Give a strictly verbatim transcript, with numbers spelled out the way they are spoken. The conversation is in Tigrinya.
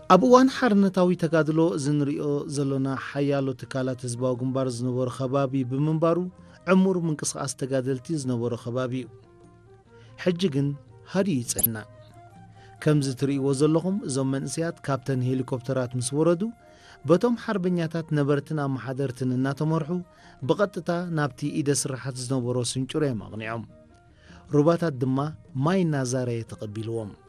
ኣብ እዋን ሓርነታዊ ተጋድሎ ዝንሪኦ ዘለና ሓያሎ ትካላት ህዝባዊ ግንባር ዝነበሮ ከባቢ ብምንባሩ ዕሙር ምንቅስቃስ ተጋደልቲ ዝነበሮ ከባቢ እዩ። ሕጂ ግን ሃዲ ይጽና። ከምዚ ትርእይዎ ዘለኹም እዞም መንእስያት ካብተን ሄሊኮፕተራት ምስ ወረዱ በቶም ሓርበኛታት ነበርትን ኣመሓደርትን እናተመርሑ ብቐጥታ ናብቲ ኢደ ስራሓት ዝነበሮ ስንጩር እዮም ኣቕኒዖም። ሩባታት ድማ ማይ እናዛረየ ተቐቢልዎም።